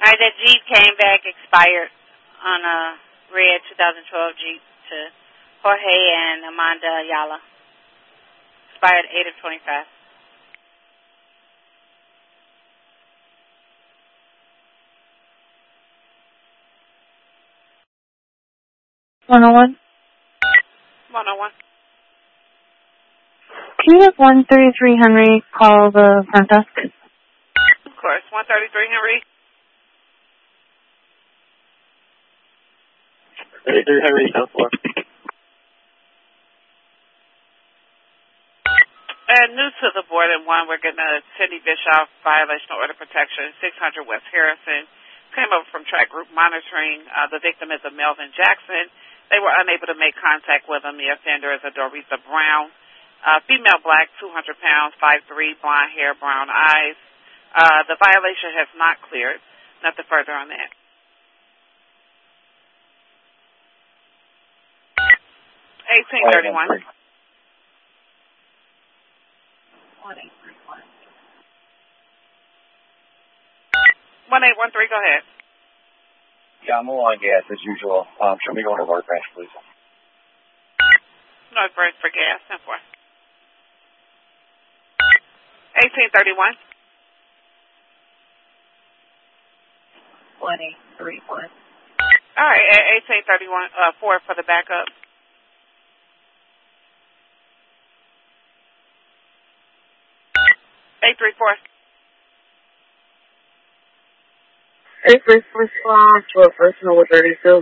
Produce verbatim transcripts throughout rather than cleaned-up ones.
right, that Jeep came back expired on a red twenty twelve Jeep to Jorge and Amanda Ayala. Expired eight of twenty-five. one oh one. one oh one. Can you have one thirty-three Henry call the front desk? Of course, one thirty-three Henry. thirty-three Henry, ten four. And new to the board at one, we're getting a Cindy Bischoff violation of order protection, six hundred West Harrison. Came over from track group monitoring. Uh, the victim is a Melvin Jackson. They were unable to make contact with him. The offender is a Doretha Brown. Uh, female black, two hundred pounds, five three, blonde hair, brown eyes. Uh, the violation has not cleared. Nothing further on that. eighteen thirty-one. one eight one three, go ahead. Yeah, I'm low on gas as usual. Um, show me going to North Branch, please. North Branch for gas, ten four. eighteen thirty-one. one eight three one. All right, eighteen thirty-one, uh, four for the backup. eight three four. eight three four response to a person with thirty-two.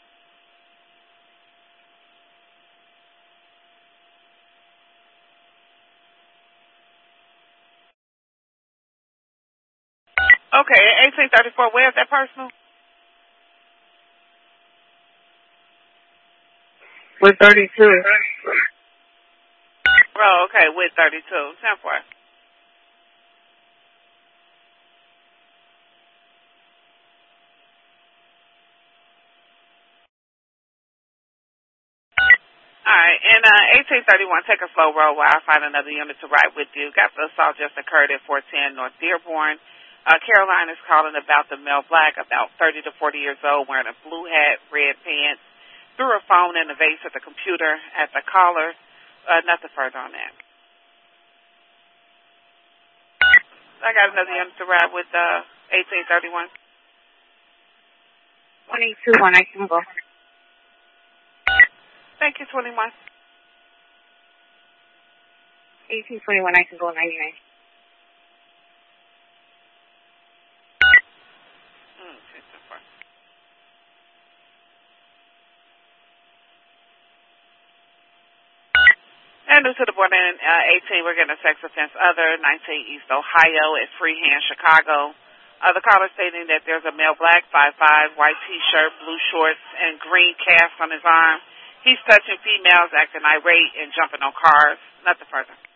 Okay, eighteen thirty-four, where's that personal? With thirty-two. Oh, okay, with thirty-two. ten four. All right, and uh, eighteen thirty-one, take a slow roll while I find another unit to ride with you. Got the assault just occurred at four ten North Dearborn. Uh, Caroline is calling about the male black, about thirty to forty years old, wearing a blue hat, red pants, threw her phone in the vase at the computer at the caller. Uh, nothing further on that. I got another unit to ride with uh, eighteen thirty-one. one eight two one, I can go. Thank you, twenty-one. eighteen twenty-one, I can go ninety-nine. And new to the board in uh, eighteen, we're getting a sex offense other, nineteen East Ohio at Freehand, Chicago. Uh, the caller stating that there's a male black, five five, white T-shirt, blue shorts, and green cast on his arm. He's touching females, acting irate, and jumping on cars. Nothing further.